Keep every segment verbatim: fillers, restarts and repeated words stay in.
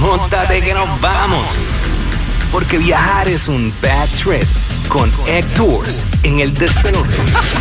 móntate que nos vamos. Porque viajar es un bad trip con Egg Tours en el despelote.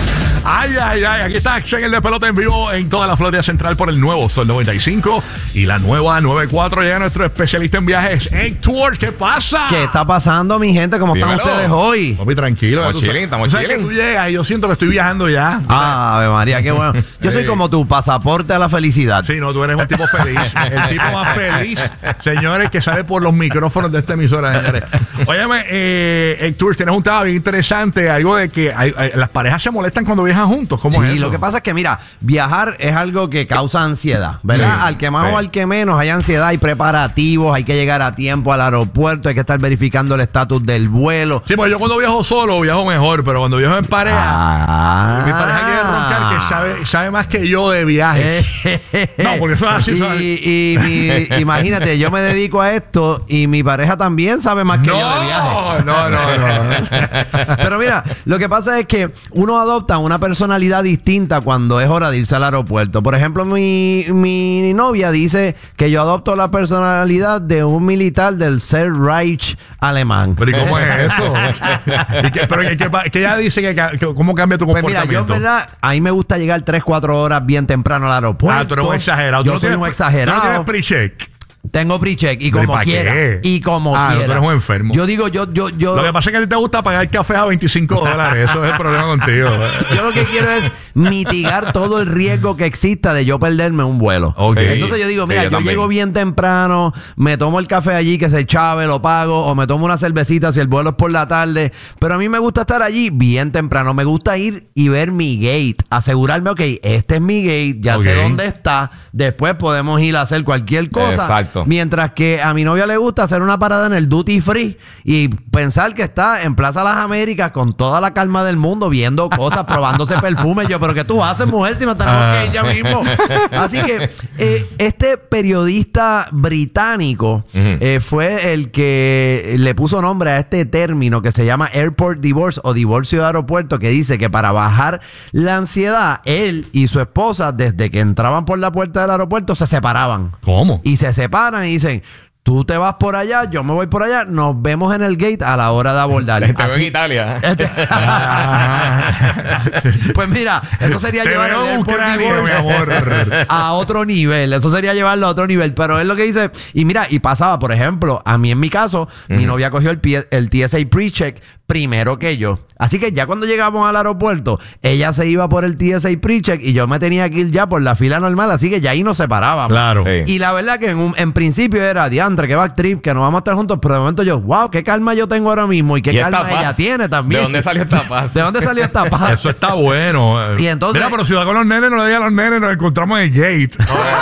Ay, ay, ay, aquí está en el despelote en vivo en toda la Florida Central por el nuevo Sol noventa y cinco y la nueva noventa y cuatro. Llega nuestro especialista en viajes, Egg Tours. ¿Qué pasa? ¿Qué está pasando, mi gente? ¿Cómo Dímelo. están ustedes hoy? Papi, tranquilo. Estamos chilling, estamos ¿Sabes que chilling. tú llegas y yo siento que estoy viajando ya? Ave María, qué bueno. Yo soy Sí. como tu pasaporte a la felicidad. Sí, no, tú eres un tipo feliz. El tipo más feliz, señores, que sale por los micrófonos de esta emisora, señores. Óyeme, eh, Egg Tours, tienes un tema bien interesante, algo de que hay, hay- las parejas se molestan cuando viajan juntos. ¿Cómo Sí, es eso? lo que pasa es que, mira, viajar es algo que causa ansiedad, ¿verdad? Sí, al que más sí. o al que menos hay ansiedad, hay preparativos, hay que llegar a tiempo al aeropuerto, hay que estar verificando el estatus del vuelo. Sí, pues yo cuando viajo solo viajo mejor, pero cuando viajo en pareja, Ah. mi pareja quiere roncar que sabe, sabe más que yo de viaje. No, porque eso es así, eso es así. Y, y mi- imagínate, yo me dedico a esto y mi pareja también sabe más que yo de viaje. No, no, no, no. Pero mira, lo que pasa es que uno adopta una personalidad distinta cuando es hora de irse al aeropuerto. Por ejemplo, mi, mi novia dice que yo adopto la personalidad de un militar del Third Reich alemán. Pero ¿y cómo es eso? ¿Y qué, pero ¿qué, qué, qué ella dice que, que- cómo cambia tu Pues mira, yo en comportamiento? verdad, a mí me gusta llegar tres, cuatro horas bien temprano al aeropuerto. Ah, tú eres un exagerado. Tú Yo no soy tienes- un exagerado. tú no tienes pre-check. Tengo pre-check y ¿Pero como para quiera. qué? Y como Ah, no, quiera. tú eres un enfermo. Yo digo, yo, yo, yo. Lo que pasa es que a ti te gusta pagar café a veinticinco dólares. Eso es el problema contigo. Yo lo que quiero es mitigar todo el riesgo que exista de yo perderme un vuelo. Ok. Entonces yo digo, Sí, mira, yo yo, también. llego bien temprano, me tomo el café allí que se chave, lo pago, o me tomo una cervecita si el vuelo es por la tarde. Pero a mí me gusta estar allí bien temprano. Me gusta ir y ver mi gate. Asegurarme, ok, este es mi gate, ya sé Ok. dónde está. Después podemos ir a hacer cualquier cosa. Exacto. Mientras que a mi novia le gusta hacer una parada en el Duty Free y pensar que está en Plaza Las Américas con toda la calma del mundo, viendo cosas, probándose perfumes. Yo, pero ¿qué tú haces, mujer, si no tenemos Ah. que ir ya mismo? Así que eh, este periodista británico eh, fue el que le puso nombre a este término que se llama Airport Divorce o divorcio de aeropuerto, que dice que para bajar la ansiedad, él y su esposa, desde que entraban por la puerta del aeropuerto, se separaban. ¿Cómo? Y se separan y dicen, tú te vas por allá, yo me voy por allá, nos vemos en el gate a la hora de abordar. Te veo en Así- Italia. Pues mira, eso sería Te llevar veo el en Airport Ucrania, Divorce mi amor. a otro nivel. Eso sería llevarlo a otro nivel. Pero es lo que dice. Y mira, y pasaba, por ejemplo, a mí en mi caso, mi novia cogió el, pie- el T S A pre-check primero que yo. Así que ya cuando llegamos al aeropuerto, ella se iba por el T S A pre-check y yo me tenía que ir ya por la fila normal. Así que ya ahí nos separábamos. Claro. Sí. Y la verdad que en, un- en principio era diantre, que back trip, que nos vamos a estar juntos, pero de momento yo, wow, qué calma yo tengo ahora mismo y qué Y esta calma ella paz. tiene también. ¿De dónde salió esta paz? ¿De dónde salió esta paz? Eso está bueno. Y entonces- Mira, pero si va con los nenes, no le diga a los nenes, nos encontramos en el gate.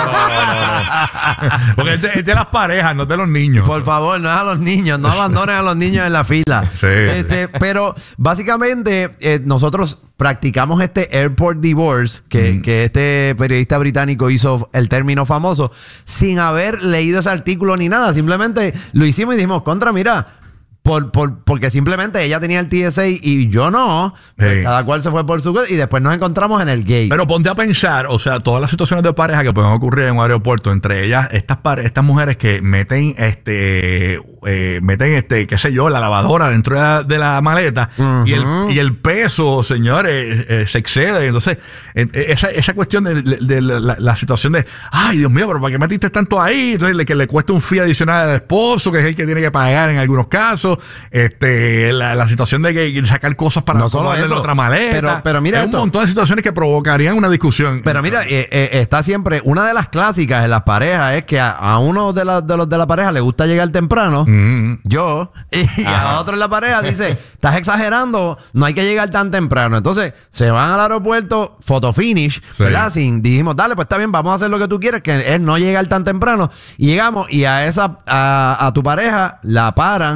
Porque es de, es de las parejas, no es de los niños. Por favor, no es a los niños, no abandonen a los niños en la fila. Sí. Este, pero básicamente eh, nosotros practicamos este Airport Divorce, que, que este periodista británico hizo el término famoso, sin haber leído ese artículo ni nada. Simplemente lo hicimos y dijimos, contra, mira, por, por, porque simplemente ella tenía el T S A y yo no. Pues Sí. cada cual se fue por su cosa y después nos encontramos en el gate. Pero ponte a pensar, o sea, todas las situaciones de pareja que pueden ocurrir en un aeropuerto, entre ellas estas pare- estas mujeres que meten este eh, meten este, qué sé yo, la lavadora dentro de la, de la maleta y, el, y el peso, señores, eh, se excede. Entonces, eh, eh, esa, esa cuestión de, de- de la, la- la situación de, ay, Dios mío, pero ¿para qué metiste tanto ahí? Entonces, le, que le cuesta un fee adicional al esposo, que es el que tiene que pagar en algunos casos. Este, la, la situación de que sacar cosas para No solo acomodarle eso, la otra maleta. pero- pero mira Hay esto. un montón de situaciones que provocarían una discusión. Pero mira, eh, eh, está siempre, una de las clásicas en las parejas es que a, a uno de, la- de los de la pareja le gusta llegar temprano, Mm. yo, y a otro en la pareja dice, estás exagerando, no hay que llegar tan temprano. Entonces, se van al aeropuerto, photo finish, Sí. ¿verdad? Sin, dijimos, dale, pues está bien, vamos a hacer lo que tú quieres, que es no llegar tan temprano. Y llegamos y a esa, a, a tu pareja la paran para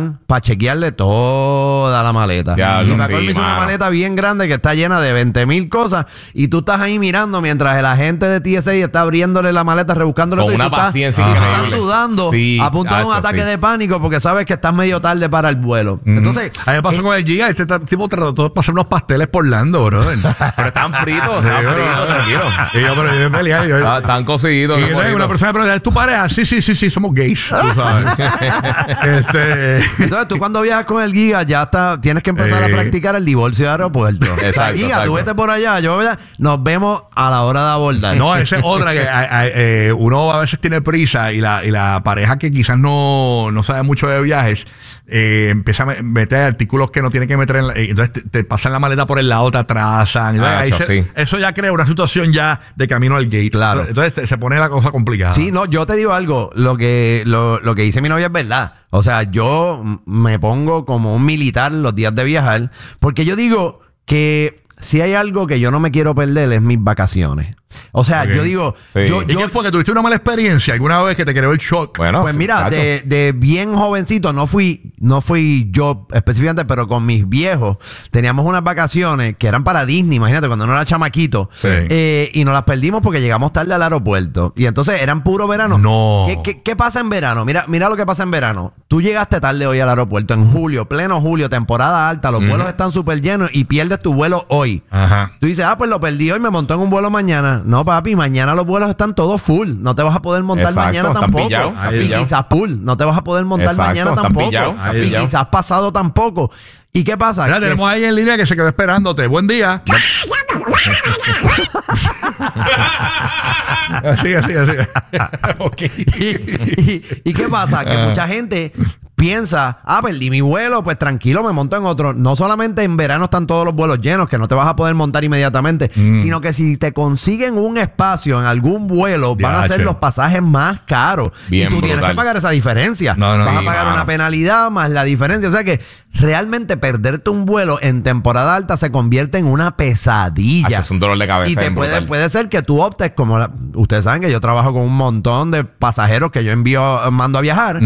chequearle toda la maleta. Ya, y no, me sí, acuerdo me hizo una mano. maleta bien grande que está llena de veinte mil cosas y tú estás ahí mirando mientras el agente de T S A está abriéndole la maleta, rebuscándole Con todo, y una tú estás- paciencia y tú increíble. estás sudando Sí, a punto de un tacho, ataque sí. de pánico porque sabes que estás medio tarde para el vuelo. Entonces, A mí me pasó eh, con el Giga. Este t- tipo trató de pasar unos pasteles por Lando, brother. Pero estaban fritos, Sí, estaban yo- fritos, tranquilo. Y yo, pero yo me peleé. Yo, Estaban- Estaban cociditos. y no entonces una bonitos. persona me pregunta, ¿es tu pareja? Sí, sí, sí, sí, somos gays. Tú sabes. este, entonces tú cuando viajas con el Giga ya está, tienes que empezar Eh. a practicar el divorcio de aeropuerto. O sea, Exacto, Giga, exacto. tú vete por allá, yo allá, nos vemos a la hora de abordar. no, esa es otra que a- a- eh, uno a veces tiene prisa y la, y la pareja que quizás no, no sabe mucho de viajes eh, empieza a me- meter artículos que no tiene que meter en la, eh, entonces te, te pasan la maleta por el lado, te atrasan. Entonces, Ah, ahí eso se- sí. eso ya crea una situación ya de camino al gate. Claro. Entonces te- se pone la cosa complicada. Sí, no, yo te digo algo, lo que, lo, lo que dice mi novia es verdad. O sea, yo m- me pongo como un militar los días de viajar, porque yo digo que si hay algo que yo no me quiero perder es mis vacaciones. O sea, Ok. yo digo, Sí. yo, ¿Y yo- qué fue? ¿Que tuviste una mala experiencia alguna vez que te creó el shock? Bueno, pues mira, tacho. de, de bien jovencito, no fui, no fui yo específicamente, pero con mis viejos teníamos unas vacaciones que eran para Disney, imagínate, cuando no era chamaquito. Sí. Eh, y nos las perdimos porque llegamos tarde al aeropuerto. Y entonces eran puro verano. No. ¿Qué, qué, qué pasa en verano? Mira, mira lo que pasa en verano. Tú llegaste tarde hoy al aeropuerto, en julio, pleno julio, temporada alta, los vuelos están súper llenos y pierdes tu vuelo hoy. Ajá. Tú dices, ah, pues lo perdí hoy, me montó en un vuelo mañana. No, papi, mañana los vuelos están todos full. No te vas a poder montar Exacto, mañana están tampoco. pillados, están y pillados. quizás full. No te vas a poder montar Exacto, mañana están tampoco. pillados, están y pillados. quizás pasado tampoco. ¿Y qué pasa? Mira, Que tenemos es- ahí en línea que se quedó esperándote. Buen día. así, así, así. Ok. y, y- ¿y qué pasa? Que mucha gente piensa, ah, perdí mi vuelo, pues tranquilo, me monto en otro. No solamente en verano están todos los vuelos llenos, que no te vas a poder montar inmediatamente, sino que si te consiguen un espacio en algún vuelo, van a ser Diache. los pasajes más caros. Bien y tú tienes brutal. que pagar esa diferencia. No, no, vas sí, a pagar mano. una penalidad más la diferencia. O sea que realmente perderte un vuelo en temporada alta se convierte en una pesadilla. Hacho, es un dolor de cabeza Y te bien puede, brutal. puede ser que tú optes, como la- ustedes saben que yo trabajo con un montón de pasajeros que yo envío, mando a viajar,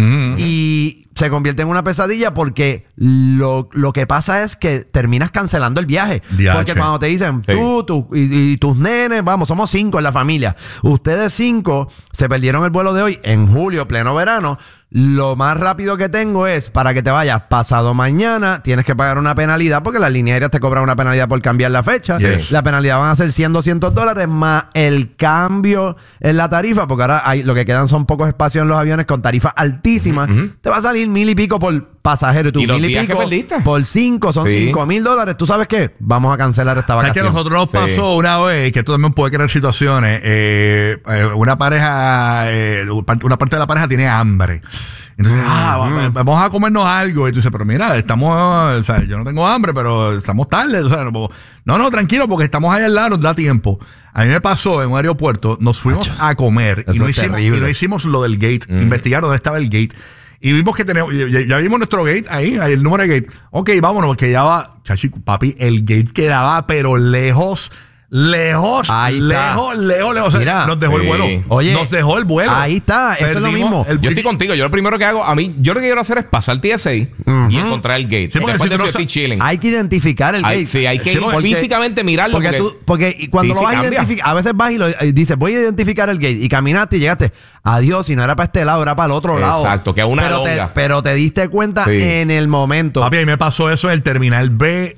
y se convierte en una pesadilla porque lo, lo que pasa es que terminas cancelando el viaje. Diache. Porque cuando te dicen, Sí. tú, tú y, y tus nenes, vamos, somos cinco en la familia. Ustedes cinco se perdieron el vuelo de hoy en julio, pleno verano. Lo más rápido que tengo es para que te vayas pasado mañana, tienes que pagar una penalidad porque las líneas aéreas te cobran una penalidad por cambiar la fecha. Yes. La penalidad van a ser cien, doscientos dólares más el cambio en la tarifa, porque ahora hay, lo que quedan son pocos espacios en los aviones con tarifas altísimas. Te va a salir mil y pico por pasajero y tú ¿Y los mil y días que pico perdiste? por cinco, son Sí. cinco mil dólares. ¿Tú sabes qué? Vamos a cancelar esta ¿Sabes que a vacación. nosotros nos Sí. pasó una vez que esto también puede crear situaciones? Eh, eh, una pareja, eh, una parte de la pareja tiene hambre. Entonces, ah, va- vamos a comernos algo. Y tú dices, pero mira, estamos, o sea, yo no tengo hambre, pero estamos tarde. O sea, no, no, no, tranquilo, porque estamos ahí al lado, nos da tiempo. A mí me pasó en un aeropuerto, nos fuimos a comer y Eso no, es hicimos, y terrible. no hicimos lo del gate, investigar dónde estaba el gate. Y vimos que tenemos, ya, ya vimos nuestro gate ahí, ahí, el número de gate. Ok, vámonos, porque ya va, chachi, papi, el gate quedaba, pero lejos, lejos, Ahí está. lejos, lejos, lejos. O sea, Mira, nos dejó sí. el vuelo. Oye, nos dejó el vuelo. ahí está, eso es lo Perdimos mismo. el- Yo estoy contigo. Yo lo primero que hago, a mí, yo lo que quiero hacer es pasar T S A y encontrar el gate. Sí, porque Después si de tú eso no estoy sa- chilling. Hay que identificar el Hay- gate. sí, hay que Sí, ir porque- físicamente mirarlo. Porque, Porque, tú, porque y cuando Sí, lo sí, vas a cambia. identificar, a veces vas y lo y dices, voy a identificar el gate, y caminaste y llegaste, adiós, si no era para este lado, era para el otro lado. Exacto, que es una pero te, longa. pero te diste cuenta Sí. en el momento. Papi, a mí me pasó eso en el terminal B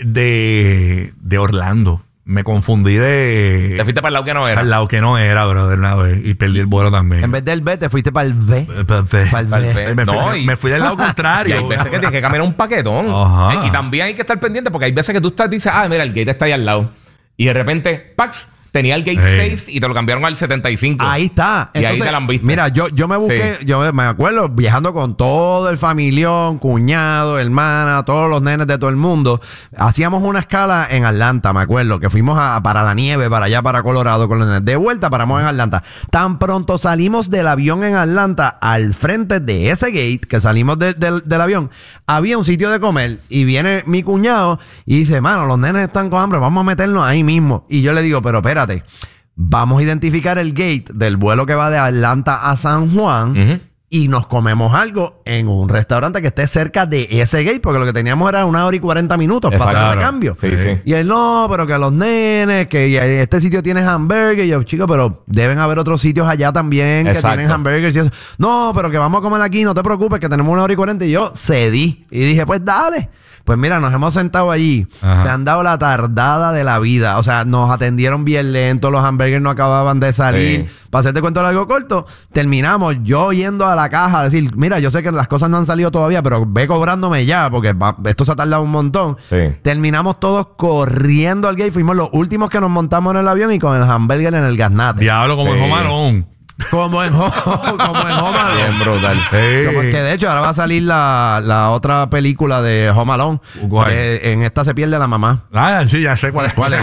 de, de Orlando. Me confundí de... te fuiste para el lado que no era. al lado que no era, brother, una vez. Y perdí el vuelo también. En vez del B, te fuiste para el V. Eh, pa- pa- Para el Para el V. B. Me fui, No, y- me fui del lado Y contrario. hay veces que tienes que caminar un paquetón. Ajá. Eh, Y también hay que estar pendiente porque hay veces que tú estás dices, ah, mira, el gate está ahí al lado. Y de repente, ¡pax! Tenía el gate Hey. seis y te lo cambiaron al setenta y cinco. Ahí está. Y ahí te la han visto. Mira, yo, yo me busqué, Sí. yo me acuerdo viajando con todo el familión, cuñado, hermana, todos los nenes de todo el mundo. Hacíamos una escala en Atlanta, me acuerdo, que fuimos a, para la nieve, para allá, para Colorado con los nenes. De vuelta paramos en Atlanta. Tan pronto salimos del avión en Atlanta, al frente de ese gate, que salimos de- del- del avión, había un sitio de comer y viene mi cuñado y dice, mano, los nenes están con hambre, vamos a meternos ahí mismo. Y yo le digo, pero espérate, vamos a identificar el gate del vuelo que va de Atlanta a San Juan. Ujú. y nos comemos algo en un restaurante que esté cerca de ese gate, porque lo que teníamos era una hora y cuarenta minutos para hacer ese cambio. Sí, sí. Y él, no, pero que los nenes, que este sitio tiene hamburgues. Y yo, chico, pero deben haber otros sitios allá también Exacto. que tienen hamburgers y eso. No, pero que vamos a comer aquí, no te preocupes, que tenemos una hora y cuarenta. Y yo cedí. Y dije, pues dale. Pues mira, nos hemos sentado allí. Ajá. Se han dado la tardada de la vida. O sea, nos atendieron bien lento. Los hamburgues no acababan de salir. Sí. Para hacerte cuento largo corto, terminamos yo yendo a la caja a decir, mira, yo sé que las cosas no han salido todavía, pero ve cobrándome ya, porque va, esto se ha tardado un montón. Sí. Terminamos todos corriendo al gate. Fuimos los últimos que nos montamos en el avión y con el hamburger en el gaznate. Diablo, como sí. el Jomarón. Como en Home como en Home Alone. Bien brutal. Sí. Como que de hecho ahora va a salir la, la otra película de Home Alone. Eh, en esta se pierde la mamá. Ah, sí, ya sé cuál es. ¿Cuál es?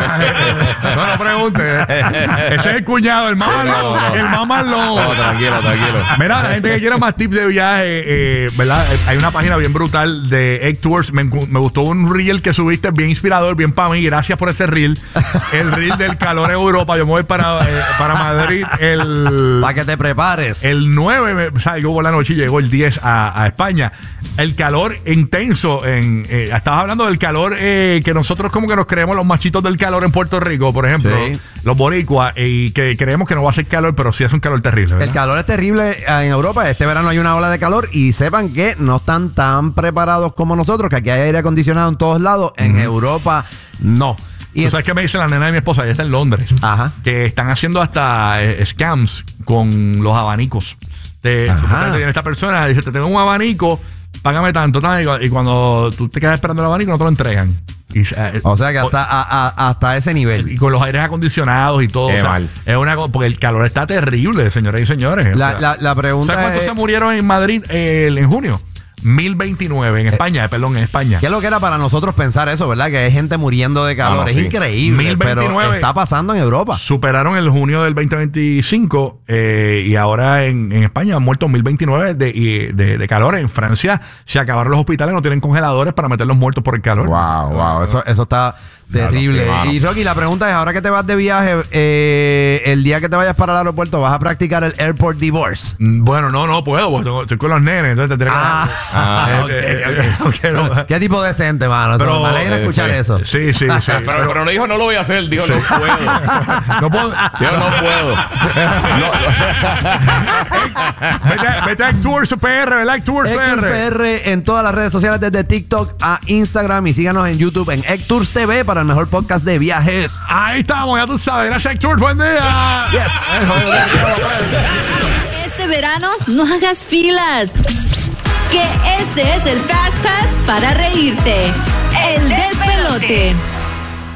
No, no pregunte. Ese es el cuñado, el mamá no, no. El mamá no. No, tranquilo, tranquilo. Mira, la gente que quiera más tips de viaje, eh, ¿verdad? Hay una página bien brutal de Egg Tours. Me, me gustó un reel que subiste, bien inspirador, bien para mí. Gracias por ese reel. El reel del calor en Europa. Yo me voy para, eh, para Madrid el... Para que te prepares. El nueve salgo por la noche y llegó el diez a, a España. El calor intenso. En, eh, estabas hablando del calor eh, que nosotros como que nos creemos los machitos del calor en Puerto Rico, por ejemplo. Sí. Los boricuas. Y que creemos que no va a ser calor, pero sí es un calor terrible, ¿verdad? El calor es terrible en Europa. Este verano hay una ola de calor y sepan que no están tan preparados como nosotros, que aquí hay aire acondicionado en todos lados. En mm. Europa, no. ¿Tú sabes qué me dice la nena de mi esposa? Ella está en Londres. Ajá. Que están haciendo hasta eh, scams con los abanicos. Te, supuestamente esta persona dice, te tengo un abanico, págame tanto, tanto. Y cuando tú te quedas esperando el abanico, no te lo entregan. Y, eh, o sea que hasta, a, a, hasta ese nivel. Y con los aires acondicionados y todo. Qué o sea, mal. Es una, porque el calor está terrible, señoras y señores. La, o sea, la, la pregunta ¿sabes cuántos es... se murieron en Madrid eh, en junio? mil veintinueve en España, eh, perdón, en España. ¿Qué es lo que era para nosotros pensar eso, verdad? Que hay gente muriendo de calor. Ah, no, es sí. increíble. mil veintinueve pero está pasando en Europa. Superaron el junio del veinte veinticinco eh, y ahora en, en España han muerto mil veintinueve de, de, de calor. En Francia se acabaron los hospitales, no tienen congeladores para meter los muertos por el calor. Wow, wow. Eso, eso está terrible. Claro, sí, y Rocky, la pregunta es, ahora que te vas de viaje, eh, el día que te vayas para el aeropuerto, ¿vas a practicar el airport divorce? Bueno, no, no puedo, porque tengo, estoy con los nenes, entonces tendré que... Ah, ah okay, okay, okay. No, ¿qué tipo decente, mano? Pero, me alegra eh, escuchar sí, eso. Sí, sí, sí. pero, pero, pero no dijo, no lo voy a hacer, dijo, sí. no puedo. No puedo. Yo no puedo. no. Vete, vete a Egg Tours P R, ¿verdad? Egg Tours P R. P R en todas las redes sociales, desde TikTok a Instagram, y síganos en YouTube en Egg Tours T V para el mejor podcast de viajes. Ahí estamos, ya tú sabes. Gracias, Egg Tours. Buen día. Yes. Este verano no hagas filas, que este es el Fast Pass para reírte. El despelote.